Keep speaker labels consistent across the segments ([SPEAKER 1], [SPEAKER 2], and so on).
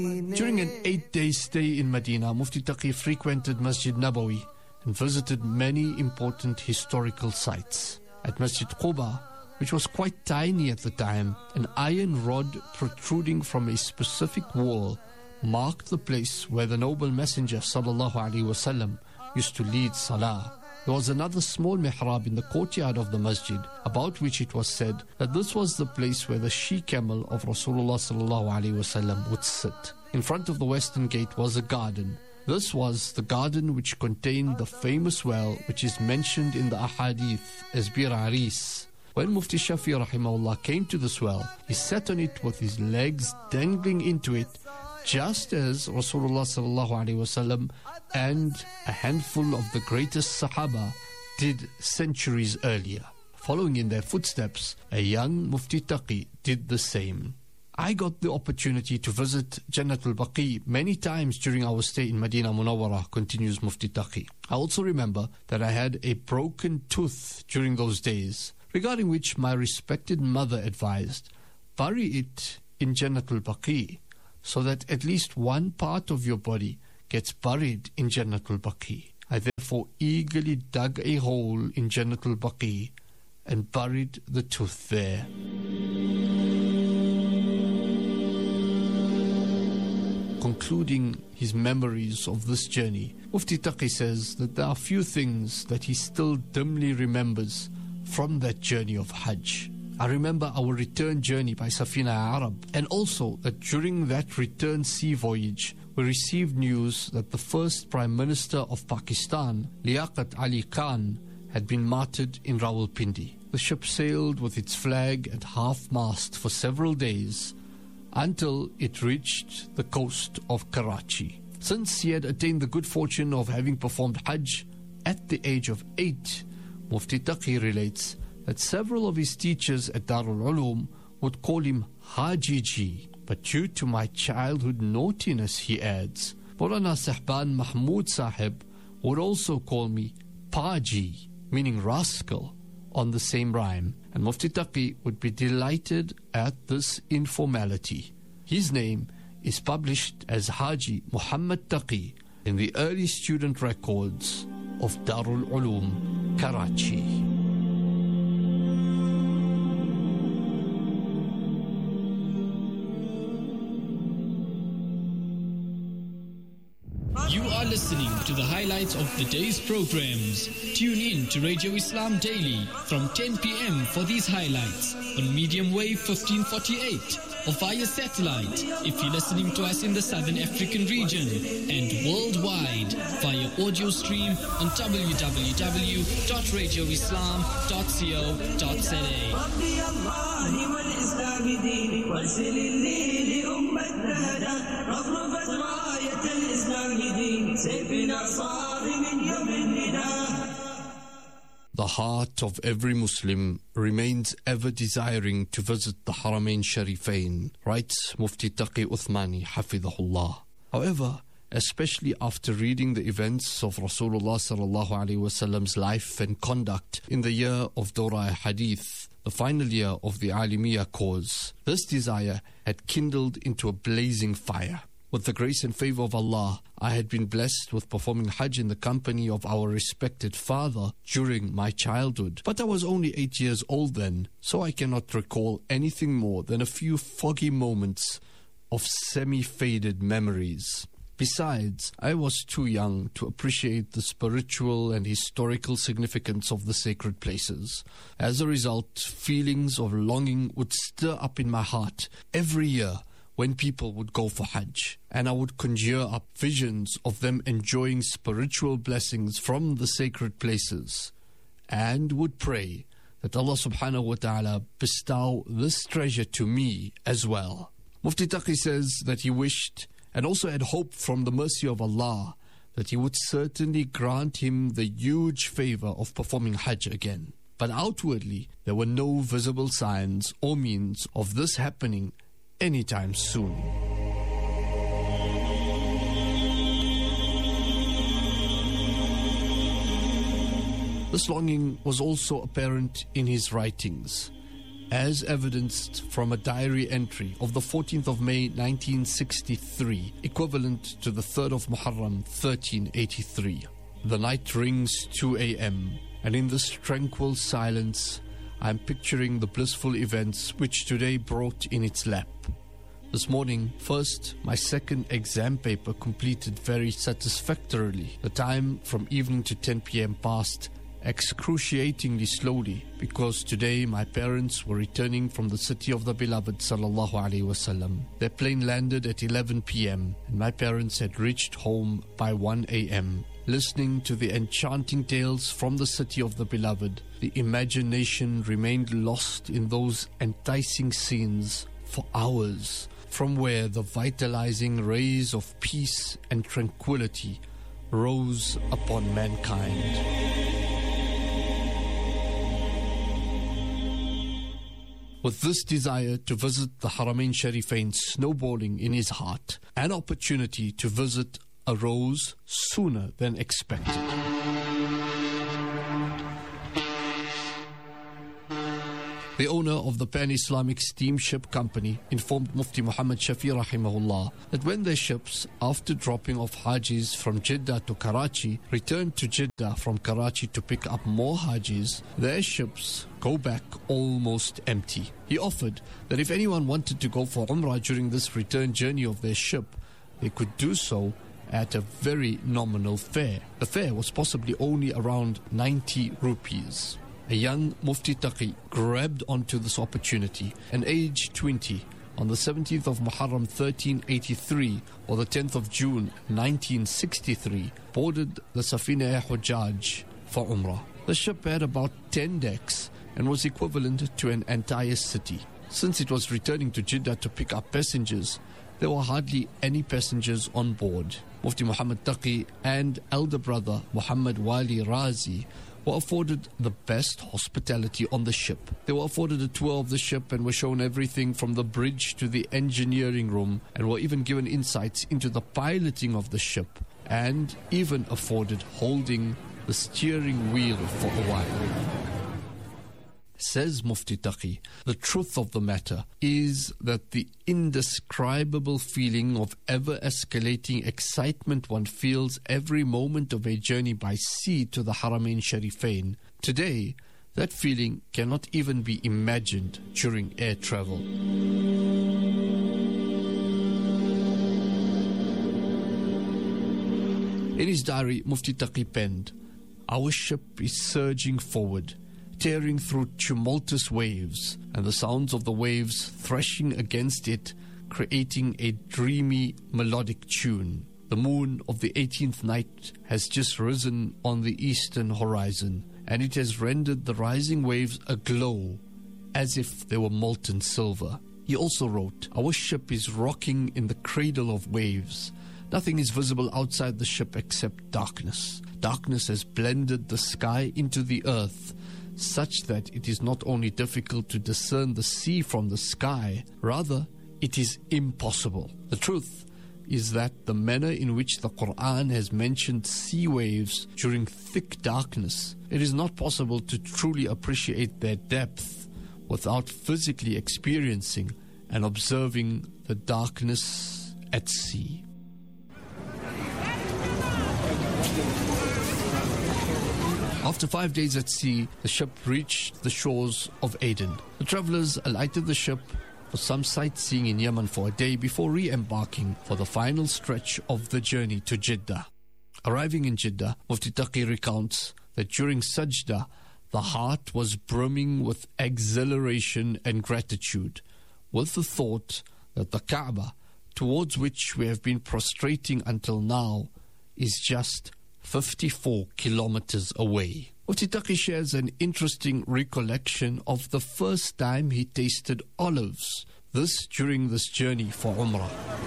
[SPEAKER 1] During an 8-day stay in Medina, Mufti Taqi frequented Masjid Nabawi and visited many important historical sites. At Masjid Quba, which was quite tiny at the time, an iron rod protruding from a specific wall marked the place where the noble messenger sallallahu alaihi wasallam used to lead salah. There was another small mihrab in the courtyard of the masjid, about which it was said that this was the place where the she-camel of Rasulullah sallallahu alaihi wasallam would sit. In front of the western gate was a garden. This was the garden which contained the famous well which is mentioned in the ahadith as Bir Aris. When Mufti Shafi rahimahullah came to this well, he sat on it with his legs dangling into it, just as Rasulullah sallallahu alaihi wasallam and a handful of the greatest Sahaba did centuries earlier. Following in their footsteps, a young Mufti Taqi did the same. I got the opportunity to visit Jannatul Baqi many times during our stay in Medina Munawwarah, continues Mufti Taqi. I also remember that I had a broken tooth during those days, regarding which my respected mother advised, bury it in Jannatul Baqi, so that at least one part of your body gets buried in Jannatul Baqi. I therefore eagerly dug a hole in Jannatul Baqi and buried the tooth there. Concluding his memories of this journey, Mufti Taqi says that there are few things that he still dimly remembers from that journey of Hajj. I remember our return journey by Safina Arab, and also that during that return sea voyage, we received news that the first Prime Minister of Pakistan, Liaqat Ali Khan, had been martyred in Rawalpindi. The ship sailed with its flag at half-mast for several days until it reached the coast of Karachi. Since he had attained the good fortune of having performed Hajj at the age of 8, Mufti Taqi relates that several of his teachers at Darul Ulum would call him Hajiji. But due to my childhood naughtiness, he adds, Maulana Sahban Mahmud Sahib would also call me Paji, meaning rascal, on the same rhyme. And Mufti Taqi would be delighted at this informality. His name is published as Haji Muhammad Taqi in the early student records of Darul Ulum, Karachi.
[SPEAKER 2] You are listening to the highlights of the day's programs. Tune in to Radio Islam Daily from 10 p.m. for these highlights on medium wave 1548 or via satellite if you're listening to us in the Southern African region, and worldwide via audio stream on www.radioislam.co.za.
[SPEAKER 1] The heart of every Muslim remains ever desiring to visit the Haramain Sharifain, writes Mufti Taqi Uthmani, Hafidhahullah. However, especially after reading the events of Rasulullah sallallahu alaihi wasallam's life and conduct in the year of Dawra Hadith, the final year of the Alimiya cause, this desire had kindled into a blazing fire. With the grace and favor of Allah, I had been blessed with performing Hajj in the company of our respected father during my childhood. But I was only 8 years old then, so I cannot recall anything more than a few foggy moments of semi-faded memories. Besides, I was too young to appreciate the spiritual and historical significance of the sacred places. As a result, feelings of longing would stir up in my heart every year when people would go for Hajj, and I would conjure up visions of them enjoying spiritual blessings from the sacred places, and would pray that Allah subhanahu wa ta'ala bestow this treasure to me as well. Mufti Taqi says that he wished and also had hope from the mercy of Allah that He would certainly grant him the huge favor of performing Hajj again. But outwardly, there were no visible signs or means of this happening anytime soon. This longing was also apparent in his writings. as evidenced from a diary entry of the 14th of May 1963, equivalent to the 3rd of Muharram 1383. The night rings 2 a.m., and in this tranquil silence, I am picturing the blissful events which today brought in its lap. This morning, first, my second exam paper completed very satisfactorily. The time from evening to 10 p.m. passed excruciatingly slowly, because today my parents were returning from the city of the beloved sallallahu alaihi wasallam. Their plane landed at 11 p.m. and my parents had reached home by 1 a.m. Listening to the enchanting tales from the city of the beloved, the imagination remained lost in those enticing scenes for hours, from where the vitalizing rays of peace and tranquility rose upon mankind. With this desire to visit the Haramain Sharifain snowballing in his heart, an opportunity to visit arose sooner than expected. The owner of the Pan-Islamic Steamship Company informed Mufti Muhammad Shafi rahimahullah that when their ships, after dropping off Hajis from Jeddah to Karachi, returned to Jeddah from Karachi to pick up more Hajis, their ships go back almost empty. He offered that if anyone wanted to go for Umrah during this return journey of their ship, they could do so at a very nominal fare. The fare was possibly only around 90 rupees. A young Mufti Taqi grabbed onto this opportunity and aged 20 on the 17th of Muharram 1383 or the 10th of June 1963 boarded the Safina Hujjaj for Umrah. The ship had about 10 decks and was equivalent to an entire city. Since it was returning to Jeddah to pick up passengers, there were hardly any passengers on board. Mufti Muhammad Taqi and elder brother Muhammad Wali Razi were afforded the best hospitality on the ship. They were afforded a tour of the ship and were shown everything from the bridge to the engineering room, and were even given insights into the piloting of the ship, and even afforded holding the steering wheel for a while. Says Mufti Taqi, the truth of the matter is that the indescribable feeling of ever-escalating excitement one feels every moment of a journey by sea to the Haramain Sharifain, today, that feeling cannot even be imagined during air travel. In his diary, Mufti Taqi penned, "Our ship is surging forward, tearing through tumultuous waves, and the sounds of the waves thrashing against it, creating a dreamy, melodic tune. The moon of the 18th night has just risen on the eastern horizon, and it has rendered the rising waves aglow as if they were molten silver." He also wrote, "Our ship is rocking in the cradle of waves. Nothing is visible outside the ship except darkness. Darkness has blended the sky into the earth, such that it is not only difficult to discern the sea from the sky, rather, it is impossible. The truth is that the manner in which the Quran has mentioned sea waves during thick darkness, it is not possible to truly appreciate their depth without physically experiencing and observing the darkness at sea." After 5 days at sea, the ship reached the shores of Aden. The travelers alighted the ship for some sightseeing in Yemen for a day before re-embarking for the final stretch of the journey to Jeddah. Arriving in Jeddah, Mufti Taqi recounts that during Sajda, the heart was brimming with exhilaration and gratitude, with the thought that the Kaaba, towards which we have been prostrating until now, is just 54 kilometers away. Mufti Taqi shares an interesting recollection of the first time he tasted olives, this during this journey for Umrah.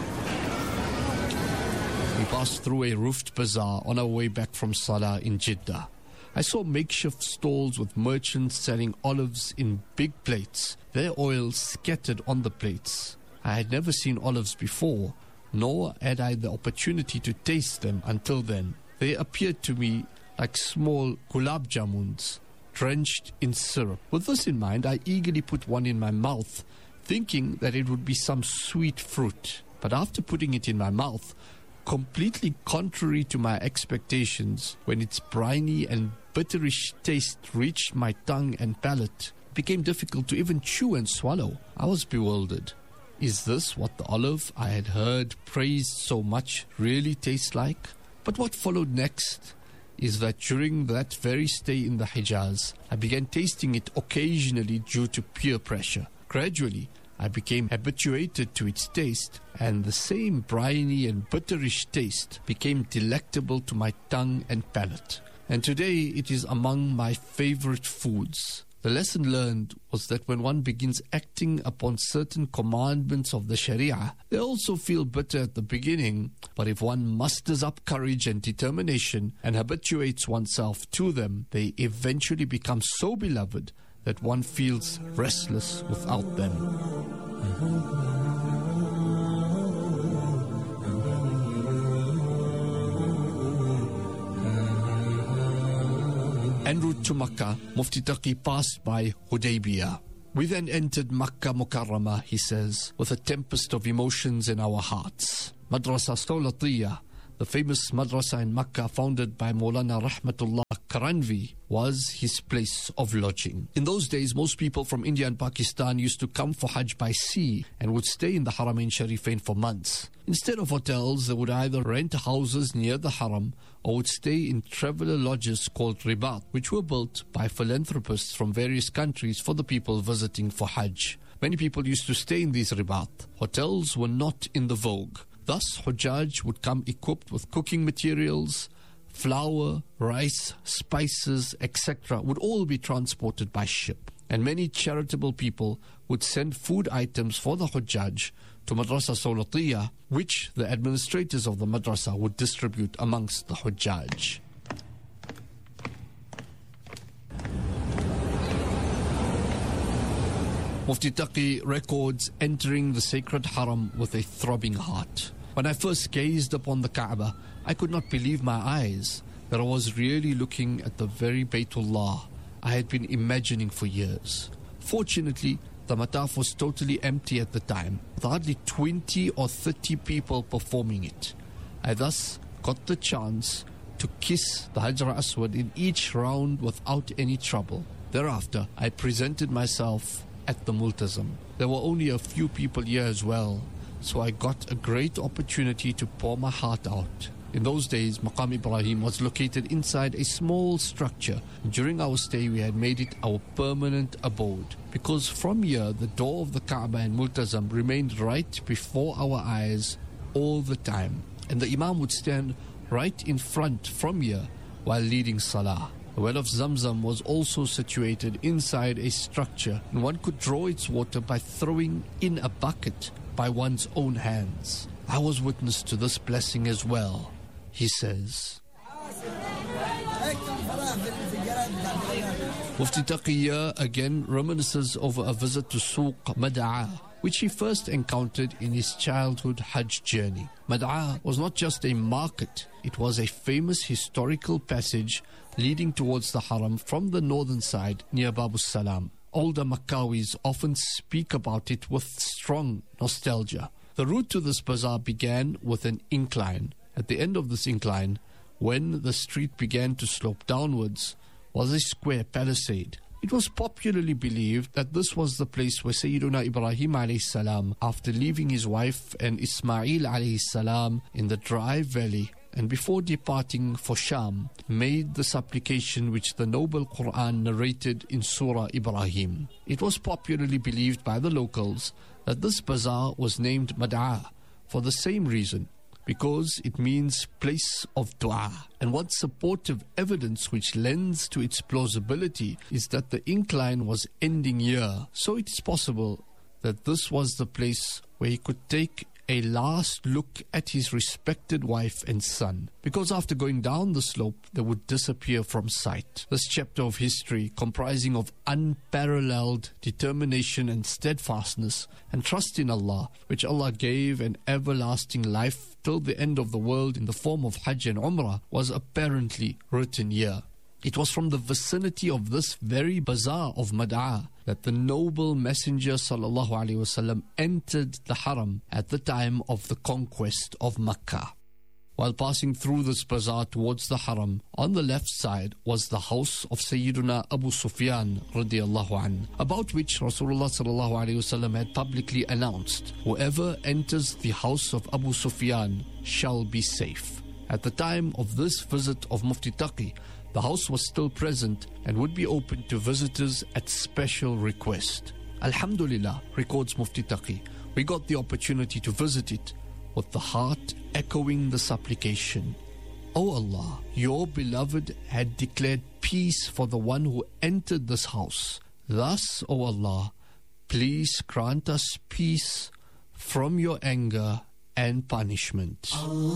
[SPEAKER 1] We passed through a roofed bazaar on our way back from Salah in Jeddah. I saw makeshift stalls with merchants selling olives in big plates, their oil scattered on the plates. I had never seen olives before, nor had I the opportunity to taste them until then. They appeared to me like small gulab jamuns, drenched in syrup. With this in mind, I eagerly put one in my mouth, thinking that it would be some sweet fruit. But after putting it in my mouth, completely contrary to my expectations, when its briny and bitterish taste reached my tongue and palate, it became difficult to even chew and swallow. I was bewildered. Is this what the olive I had heard praised so much really tastes like? But what followed next is that during that very stay in the Hijaz, I began tasting it occasionally due to peer pressure. Gradually, I became habituated to its taste, and the same briny and bitterish taste became delectable to my tongue and palate. And today it is among my favorite foods. The lesson learned was that when one begins acting upon certain commandments of the Sharia, they also feel bitter at the beginning, but if one musters up courage and determination and habituates oneself to them, they eventually become so beloved that one feels restless without them. En route to Makkah, Mufti Taqi passed by Hudaybiyah. We then entered Makkah Mukarramah, he says, with a tempest of emotions in our hearts. Madrasa Sawlatiyah, the famous madrasa in Makkah founded by Maulana Rahmatullah Karanvi, was his place of lodging. In those days, most people from India and Pakistan used to come for Hajj by sea and would stay in the Haramain Sharifain for months. Instead of hotels, they would either rent houses near the Haram or would stay in traveler lodges called ribat, which were built by philanthropists from various countries for the people visiting for Hajj. Many people used to stay in these ribat. Hotels were not in the vogue. Thus, Hujjaj would come equipped with cooking materials, flour, rice, spices, etc. would all be transported by ship. And many charitable people would send food items for the Hujjaj to Madrasa Sawlatiyah, which the administrators of the madrasa would distribute amongst the Hujjaj. Mufti Taqi records entering the sacred haram with a throbbing heart. When I first gazed upon the Kaaba, I could not believe my eyes that I was really looking at the very Baytullah I had been imagining for years. Fortunately, the mataf was totally empty at the time, with hardly 20 or 30 people performing it. I thus got the chance to kiss the Hajar Aswad in each round without any trouble. Thereafter, I presented myself at the Multazam. There were only a few people here as well, so I got a great opportunity to pour my heart out. In those days, Maqam Ibrahim was located inside a small structure. During our stay, we had made it our permanent abode, because from here, the door of the Kaaba and Multazam remained right before our eyes all the time, and the Imam would stand right in front from here while leading Salah. The well of Zamzam was also situated inside a structure, and one could draw its water by throwing in a bucket by one's own hands. I was witness to this blessing as well, he says. Mufti Taqi again reminisces over a visit to Souq Mad'a, which he first encountered in his childhood Hajj journey. Mad'a was not just a market, it was a famous historical passage leading towards the Haram from the northern side near Babu Salam. Older Makkawis often speak about it with strong nostalgia. The route to this bazaar began with an incline. At the end of this incline, when the street began to slope downwards, was a square palisade. It was popularly believed that this was the place where Sayyiduna Ibrahim alayhi salam, after leaving his wife and Ismail alayhi salam in the dry valley, and before departing for Sham, made the supplication which the noble Quran narrated in Surah Ibrahim. It was popularly believed by the locals that this bazaar was named Mad'a for the same reason, because it means place of dua. And one supportive evidence which lends to its plausibility is that the incline was ending here, so it is possible that this was the place where he could take a last look at his respected wife and son, because after going down the slope they would disappear from sight. This chapter of history, comprising of unparalleled determination and steadfastness and trust in Allah, which Allah gave an everlasting life till the end of the world in the form of Hajj and Umrah, was apparently written here. It was from the vicinity of this very bazaar of Mad'a that the noble Messenger sallallahu alaihi wasallam entered the Haram at the time of the conquest of Makkah. While passing through this bazaar towards the Haram, on the left side was the house of Sayyiduna Abu Sufyan radiallahu anh, about which Rasulullah sallallahu alaihi wasallam had publicly announced, whoever enters the house of Abu Sufyan shall be safe. At the time of this visit of Mufti Taqi, the house was still present and would be open to visitors at special request. Alhamdulillah, records Mufti Taqi, we got the opportunity to visit it with the heart echoing the supplication. O Allah, your beloved had declared peace for the one who entered this house. Thus, O Allah, please grant us peace from your anger and punishment.